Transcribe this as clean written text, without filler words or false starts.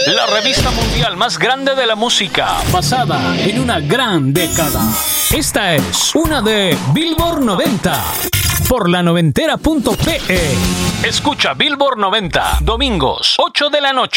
la revista mundial más grande de la música, basada en una gran década. Esta es una de Billboard 90 por la noventera.pe. Escucha Billboard 90, domingos, 8 de la noche.